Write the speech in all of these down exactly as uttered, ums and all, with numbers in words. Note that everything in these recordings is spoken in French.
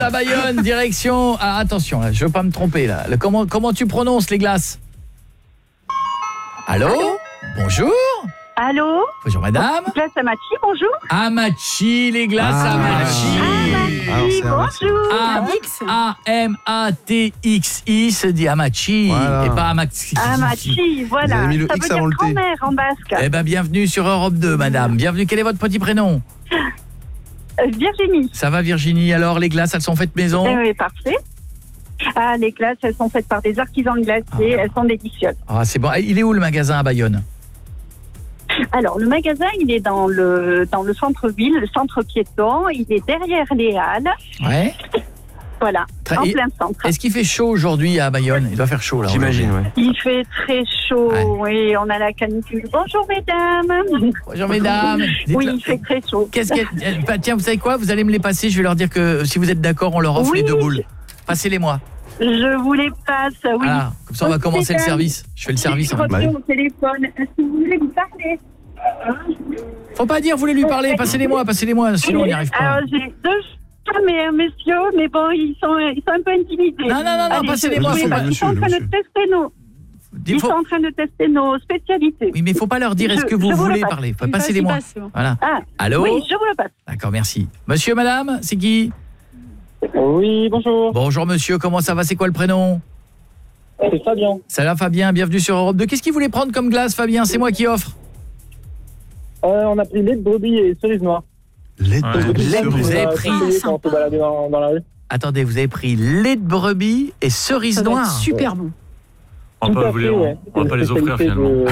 À Bayonne, direction... Ah, attention, là, je veux pas me tromper, là. Le, comment, comment tu prononces les glaces? Allô, Allô Bonjour. Allô. Bonjour, madame. Glace Amachi, bonjour. Amachi, les glaces ah, Amachi. Amachi, bonjour. A M A T X I se dit Amachi, voilà. Et pas Amachi. Amachi, voilà. Ça veut dire grand-mère en basque. Eh ben, bienvenue sur Europe deux, madame. Bienvenue. Quel est votre petit prénom? Virginie. Ça va, Virginie? Alors, les glaces, elles sont faites maison? Oui, oui, parfait. Ah, les glaces, elles sont faites par des artisans glaciers, ah. Elles sont délicieuses. Ah, c'est bon. Il est où le magasin à Bayonne? Alors, le magasin, il est dans le dans le centre-ville, le centre piéton. Il est derrière les Halles. Ouais. Voilà, Très, en plein centre. Est-ce qu'il fait chaud aujourd'hui à Bayonne? Il doit faire chaud, là. J'imagine, oui. Il fait très chaud, ouais. Oui, on a la canicule. Bonjour, mesdames. Bonjour, mesdames. Oui, il fait très chaud. Qu'est-ce que... bah, tiens, vous savez quoi? Vous allez me les passer, je vais leur dire que si vous êtes d'accord, on leur offre oui. les deux boules. Passez-les-moi. Je vous les passe, oui. Voilà, comme ça, on va okay, commencer mesdames. le service. Je fais le service. Je reviens au téléphone. Est-ce que vous voulez lui parler? Faut pas dire, vous voulez lui parler. Passez-les-moi, passez-les-moi, sinon on n'y arrive pas. Alors, j'ai deux... mais messieurs, mais bon, ils sont, ils sont un peu intimidés. Non, non, non, non passez-les-moi. Oui, ils sont en train de tester nos... Ils faut... sont en train de tester nos spécialités. Oui, mais il ne faut pas leur dire est-ce que vous, vous voulez parler. Passez-les-moi. Voilà. Ah, allô? Oui, je vous le passe. D'accord, merci. Monsieur, madame, c'est qui? Oui, bonjour. Bonjour, monsieur, comment ça va? C'est quoi le prénom? C'est Fabien. Ça va, Fabien, bienvenue sur Europe deux. Qu'est-ce qu'il voulait prendre comme glace, Fabien? C'est moi qui offre. Euh, on a pris lait de brebis et cerise noire. Lait de brebis, ouais. Vous avez pris... Quand on se baladait dans, dans la rue. Attendez, vous avez pris lait de brebis et cerise noire. Super bon. On va pas, les, ouais. on va pas les offrir finalement. De...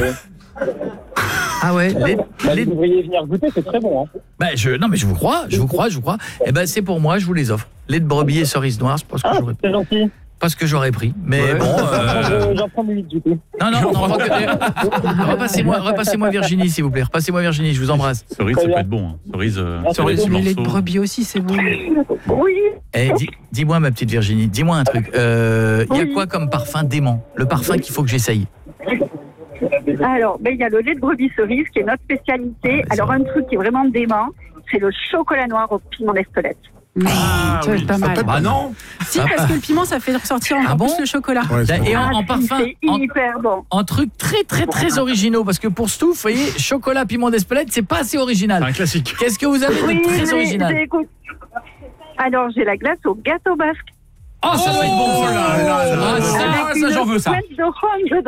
Ah ouais, lait, bah, lait... Vous devriez venir goûter, c'est très bon. Hein. Bah je, non mais je vous crois, je vous crois, je vous crois. Eh ben c'est pour moi, je vous les offre. Lait de brebis et cerise noire, c'est pas ce que ah, j'aurais. C'est gentil. Pas ce que j'aurais pris, mais ouais. bon. Euh... J'en prends huit du coup. Non non, non repassez-moi, repassez-moi Virginie s'il vous plaît. Repassez-moi Virginie, je vous embrasse. Cerise, ça peut être bon. Hein. Cerise, euh, ah, cerise, le lait de brebis aussi, c'est bon. Oui. Eh, dis, dis-moi ma petite Virginie, dis-moi un truc. Il euh, y a quoi comme parfum dément? Le parfum qu'il faut que j'essaye? Alors, ben, il y a le lait de brebis cerise qui est notre spécialité. Ah, alors, un truc qui est vraiment dément, c'est le chocolat noir au piment d'Espelette. Ah, ça oui, pas mal. Bah non. Si, parce que le piment, ça fait ressortir encore ah bon plus le chocolat. Ouais, et en, en ah, parfum, c'est hyper bon. En, en truc très très très originaux, parce que pour Stouff, vous voyez, chocolat piment d'Espelette, c'est pas assez original. Un classique. Qu'est-ce que vous avez de oui, très original? Alors, j'ai la glace au gâteau basque. Oh, ça oh, fait bon, ça, là, là, là, là, ça, ça j'en veux ça.